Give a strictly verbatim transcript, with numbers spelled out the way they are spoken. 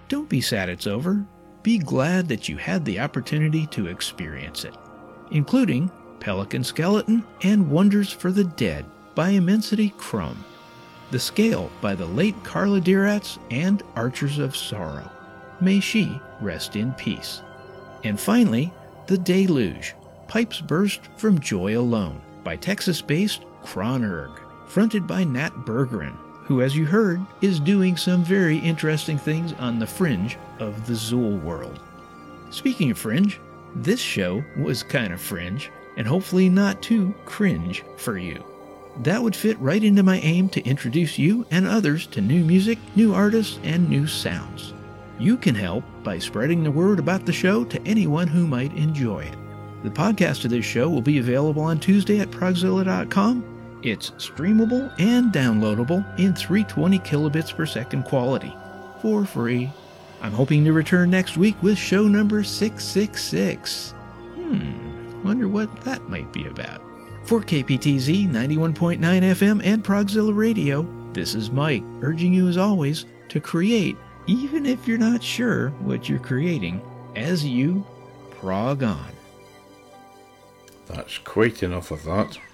Don't be sad it's over. Be glad that you had the opportunity to experience it, including Pelican Skeleton and Wonders for the Dead by Immensity Crumb, The Scale by the late Carla Diratz and Archers of Sorrow. May she rest in peace. And finally, The Deluge, Pipes Burst from Joy Alone by Texas-based Kronerg, fronted by Nat Bergeron, who, as you heard, is doing some very interesting things on the fringe of the Zool world. Speaking of fringe, this show was kind of fringe, and hopefully not too cringe for you. That would fit right into my aim to introduce you and others to new music, new artists, and new sounds. You can help by spreading the word about the show to anyone who might enjoy it. The podcast of this show will be available on Tuesday at progzilla dot com. It's streamable and downloadable in three hundred twenty kilobits per second quality, for free. I'm hoping to return next week with show number six six six. Hmm, wonder what that might be about. For K P T Z ninety-one point nine F M and Progzilla Radio, this is Mike, urging you as always to create, even if you're not sure what you're creating, as you prog on. That's quite enough of that.